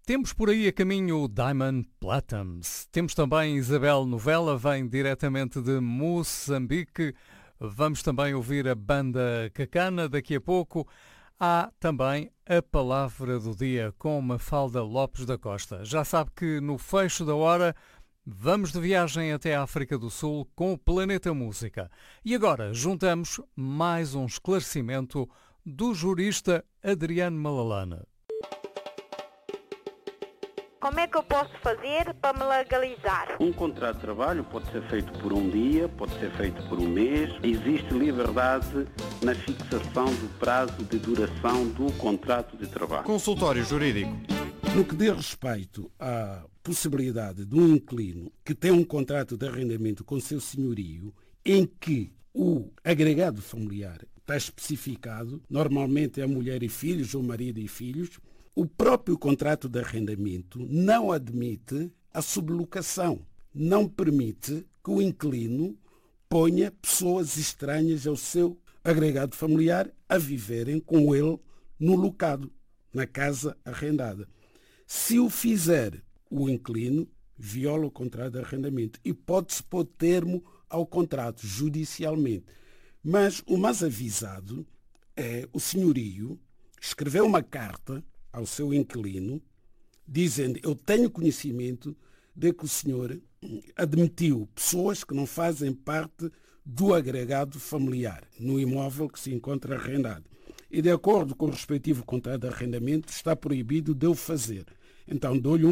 Temos por aí a caminho o Diamond Platnumz. Temos também Isabel Novella, vem diretamente de Moçambique. Vamos também ouvir a banda Cacana daqui a pouco. Há também a palavra do dia com Mafalda Lopes da Costa. Já sabe que no fecho da hora vamos de viagem até a África do Sul com o Planeta Música. E agora juntamos mais um esclarecimento do jurista Adriano Malalana. Como é que eu posso fazer para me legalizar? Um contrato de trabalho pode ser feito por um dia, pode ser feito por um mês. Existe liberdade na fixação do prazo de duração do contrato de trabalho. Consultório Jurídico. No que diz respeito à possibilidade de um inquilino que tem um contrato de arrendamento com seu senhorio, em que o agregado familiar está especificado, normalmente é a mulher e filhos ou marido e filhos, o próprio contrato de arrendamento não admite a sublocação, não permite que o inquilino ponha pessoas estranhas ao seu agregado familiar a viverem com ele no locado, na casa arrendada. Se o fizer, o inquilino viola o contrato de arrendamento e pode-se pôr termo ao contrato judicialmente. Mas o mais avisado é o senhorio escrever uma carta ao seu inquilino, dizendo: eu tenho conhecimento de que o senhor admitiu pessoas que não fazem parte do agregado familiar no imóvel que se encontra arrendado. E de acordo com o respectivo contrato de arrendamento está proibido de o fazer. Então dou-lhe